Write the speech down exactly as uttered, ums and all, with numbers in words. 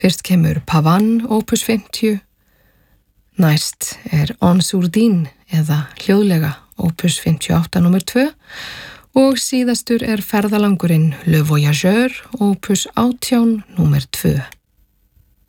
Fyrst kemur Pavan, opus fimmtíu, næst er En Sourdine eða hljóðlega, opus fimmtíu og átta númer tvö og síðastur er ferðalangurinn Le Voyageur, opus átján númer tvö.